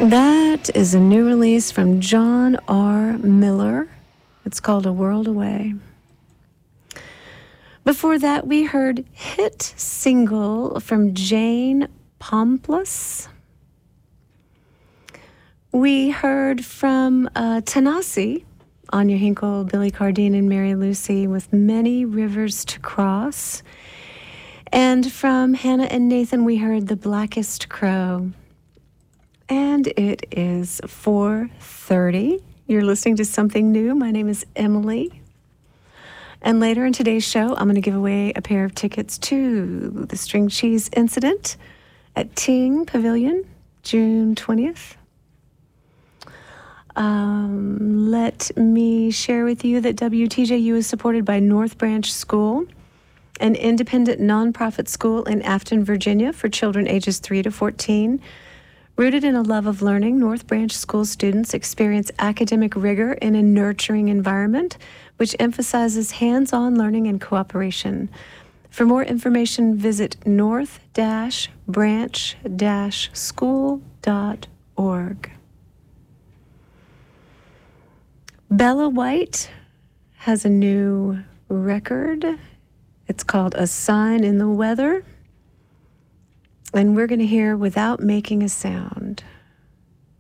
That is a new release from John R. Miller. It's called A World Away. Before that, we heard Hit Single from Jane Pomplus. We heard from Tanasi, Anya Hinkle, Billy Cardine, and Mary Lucy with Many Rivers to Cross. And from Hannah and Nathan, we heard The Blackest Crow. And it is 4:30. You're listening to Something New. My name is Emily. And later in today's show, I'm going to give away a pair of tickets to the String Cheese Incident at Ting Pavilion, June 20th. Let me share with you that WTJU is supported by North Branch School, an independent nonprofit school in Afton, Virginia for children ages 3 to 14. Rooted in a love of learning, North Branch School students experience academic rigor in a nurturing environment, which emphasizes hands-on learning and cooperation. For more information, visit north-branch-school.org. Bella White has a new record. It's called A Sign in the Weather. And we're going to hear Without Making a Sound.